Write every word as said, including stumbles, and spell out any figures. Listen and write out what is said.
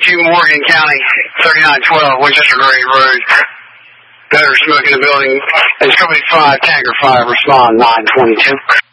two Morgan County, thirty-nine twelve, Winchester Grade Road. Better smoke in the building. It's Company five, Tanker five, respond nine twenty-two.